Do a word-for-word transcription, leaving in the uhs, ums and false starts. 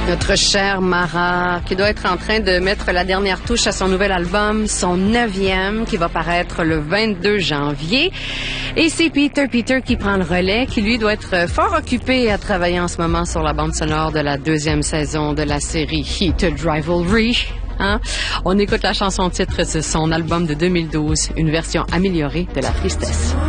Notre chère Mara, qui doit être en train de mettre la dernière touche à son nouvel album, son neuvième, qui va paraître le vingt-deux janvier. Et c'est Peter Peter qui prend le relais, qui lui doit être fort occupé à travailler en ce moment sur la bande sonore de la deuxième saison de la série Heated Rivalry. Hein? On écoute la chanson titre de son album de deux mille douze, une version améliorée de La Tristesse.